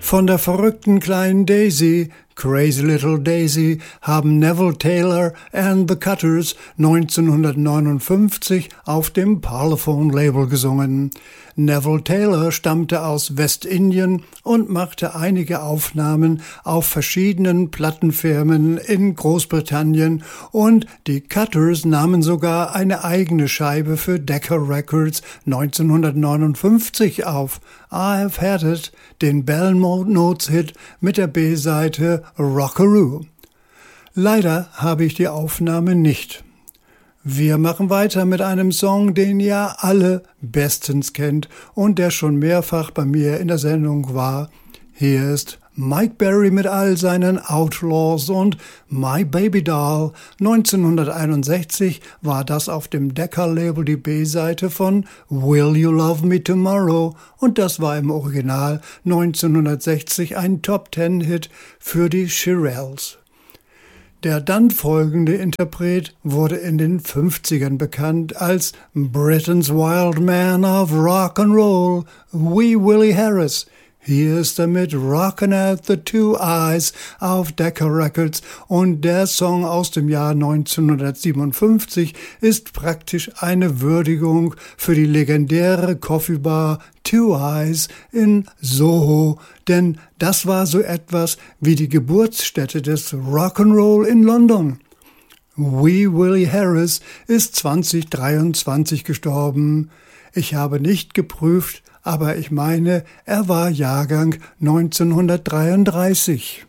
Von der verrückten kleinen Daisy, Crazy Little Daisy, haben Neville Taylor and the Cutters 1959 auf dem Parlophone-Label gesungen. Neville Taylor stammte aus Westindien und machte einige Aufnahmen auf verschiedenen Plattenfirmen in Großbritannien, und die Cutters nahmen sogar eine eigene Scheibe für Decca Records 1959 auf. I've Had It, den Belmont Notes Hit mit der B-Seite Rockaroo. Leider habe ich die Aufnahme nicht. Wir machen weiter mit einem Song, den ihr alle bestens kennt und der schon mehrfach bei mir in der Sendung war. Hier ist Mike Berry mit all seinen Outlaws und My Baby Doll. 1961 war das auf dem Decca-Label die B-Seite von Will You Love Me Tomorrow, und das war im Original 1960 ein Top-10-Hit für die Shirelles. Der dann folgende Interpret wurde in den 50ern bekannt als Britain's Wild Man of Rock and Roll, Wee Willie Harris. Hier ist er mit Rockin' at the Two Eyes auf Decca Records, und der Song aus dem Jahr 1957 ist praktisch eine Würdigung für die legendäre Coffee Bar Two Eyes in Soho, denn das war so etwas wie die Geburtsstätte des Rock'n'Roll in London. Wee Willie Harris ist 2023 gestorben. Ich habe nicht geprüft, aber ich meine, er war Jahrgang 1933.